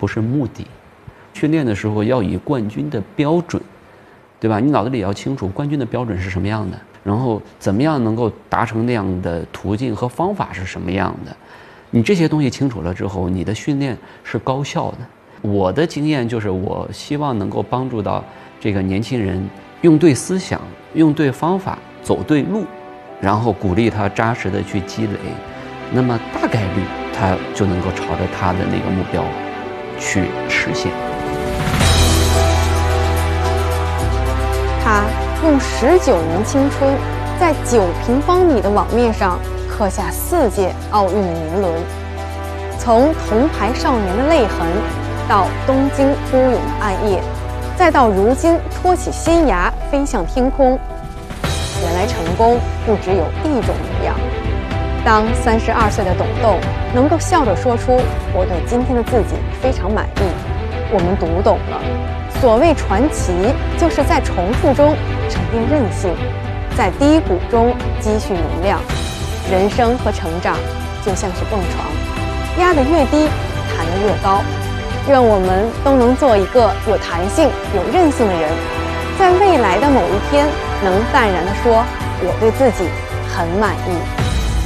不是目的。训练的时候要以冠军的标准，对吧？你脑子里要清楚冠军的标准是什么样的，然后怎么样能够达成那样的途径和方法是什么样的。你这些东西清楚了之后，你的训练是高效的。我的经验就是，我希望能够帮助到这个年轻人用对思想，用对方法，走对路，然后鼓励他扎实的去积累，那么大概率他就能够朝着他的那个目标去实现。 他用19年青春，在9平方米的网面上刻下4届奥运的年轮，从铜牌少年的泪痕，到东京孤勇的暗夜，再到如今托起仙芽飞向天空。原来成功不只有一种模样。当32岁的董栋能够笑着说出“我对今天的自己非常满意”，我们读懂了，所谓传奇，就是在重复中沉淀韧性，在低谷中积蓄能量。人生和成长就像是蹦床，压得越低，弹得越高。愿我们都能做一个有弹性、有韧性的人，在未来的某一天，能淡然地说：“我对自己很满意。”